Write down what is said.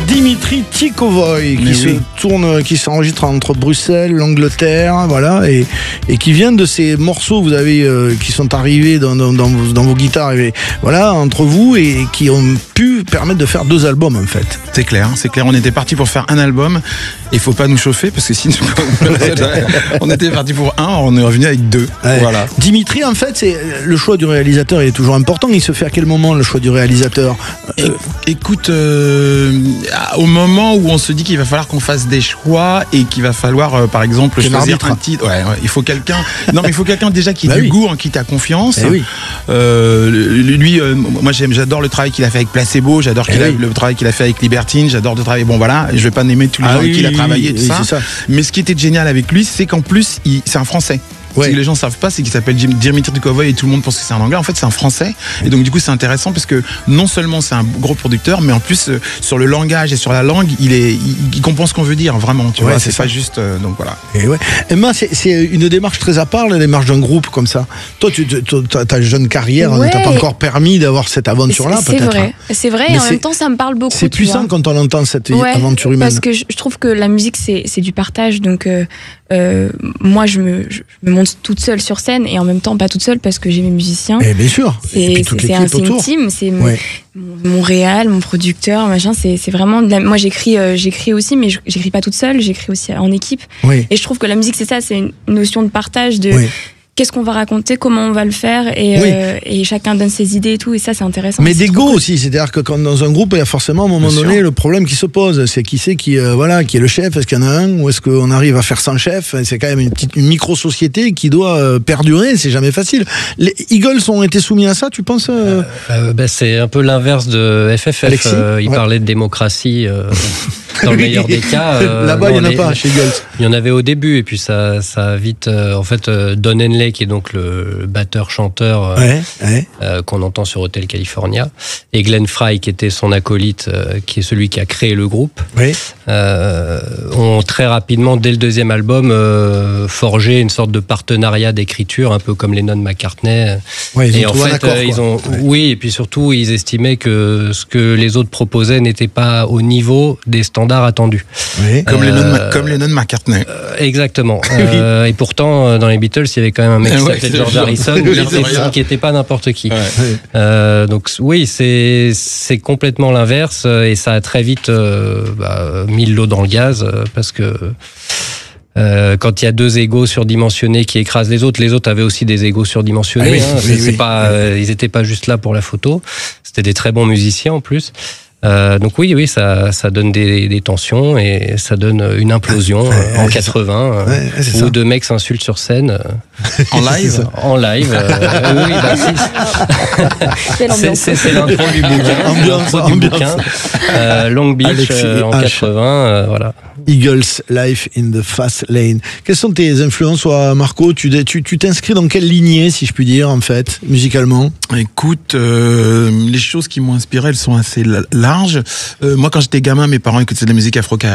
Dimitri Tikovoy qui s'enregistre entre Bruxelles, l'Angleterre, voilà, et qui vient de ces morceaux vous avez qui sont arrivés dans vos guitares, et voilà, entre vous, et qui ont pu permettre de faire 2 albums en fait. C'est clair. On était parti pour faire un album. Il faut pas nous chauffer parce que sinon on était parti pour un, on est revenu avec 2. Ouais. Voilà. Dimitri, en fait, c'est le choix du réalisateur est toujours important. Il se fait à quel moment le choix du réalisateur? Écoute, au moment où on se dit qu'il va falloir qu'on fasse des choix et qu'il va falloir, par exemple, choisir un titre. Ouais, il faut quelqu'un. Non, mais il faut quelqu'un déjà qui ait du goût, en qui t'as confiance. Oui. Lui, moi j'adore le travail qu'il a fait avec Placebo, j'adore le travail qu'il a fait avec Libertine, j'adore le travail. Bon voilà, je vais pas nommer tous les gens avec qui il a travaillé, tout ça. Mais ce qui était génial avec lui, c'est qu'en plus, c'est un Français. Ce que les gens ne savent pas, c'est qu'il s'appelle Dimitri Tikovoy et tout le monde pense que c'est un anglais. En fait, c'est un français. Et donc, du coup, c'est intéressant parce que non seulement c'est un gros producteur, mais en plus, sur le langage et sur la langue, il comprend ce qu'on veut dire, vraiment. Tu vois, c'est pas juste. Donc voilà. Et moi, c'est une démarche très à part, la démarche d'un groupe comme ça. Toi, ta jeune carrière ne t'a pas encore permis d'avoir cette aventure-là, peut-être. C'est vrai, et en même temps, ça me parle beaucoup. C'est puissant quand on entend cette aventure humaine. Parce que je trouve que la musique, c'est du partage. Donc, moi, je me monte toute seule sur scène et en même temps pas toute seule parce que j'ai mes musiciens. Et bien sûr. C'est une team, c'est mon réal, mon producteur, machin. C'est vraiment moi j'écris aussi, mais j'écris pas toute seule, j'écris aussi en équipe. Et je trouve que la musique c'est ça, c'est une notion de partage de. Qu'est-ce qu'on va raconter, comment on va le faire, et chacun donne ses idées et tout, et ça c'est intéressant. Mais d'ego aussi, c'est-à-dire que quand dans un groupe il y a forcément à un moment donné le problème qui se pose, c'est qui est qui est le chef, est-ce qu'il y en a un, ou est-ce qu'on arrive à faire sans chef? C'est quand même une micro-société qui doit perdurer, c'est jamais facile. Les Eagles ont été soumis à ça, tu penses c'est un peu l'inverse de FFF, il parlait de démocratie dans le meilleur des cas. Là-bas il n'y en a pas chez Eagles. Il y en avait au début, et puis ça a vite, en fait, Don Henley, qui est donc le batteur-chanteur qu'on entend sur Hotel California, et Glenn Frey, qui était son acolyte, qui est celui qui a créé le groupe, ont très rapidement, dès le 2e album, forgé une sorte de partenariat d'écriture, un peu comme Lennon-McCartney. Et en fait, et puis surtout, ils estimaient que ce que les autres proposaient n'était pas au niveau des standards attendus. Comme Lennon-McCartney. Exactement. Et pourtant, dans les Beatles, il y avait quand même un mec qui s'appelait George Harrison, qui n'était pas n'importe qui. Donc oui, c'est complètement l'inverse, et ça a très vite mis l'eau dans le gaz, parce que quand il y a 2 égos surdimensionnés qui écrasent les autres avaient aussi des égos surdimensionnés. Ils n'étaient pas juste là pour la photo. C'était des très bons musiciens en plus. Donc oui, ça donne des tensions, et ça donne une implosion en 80 où 2 mecs s'insultent sur scène. En live En live. C'est l'intro du bouquin. Long Beach en 80, voilà. Eagles, Life in the Fast Lane. Quelles sont tes influences, toi, Marco? Tu t'inscris dans quelle lignée, si je puis dire, en fait, musicalement? Écoute, les choses qui m'ont inspiré, elles sont assez larges. Moi, quand j'étais gamin, mes parents écoutaient de la musique afro-caribéenne.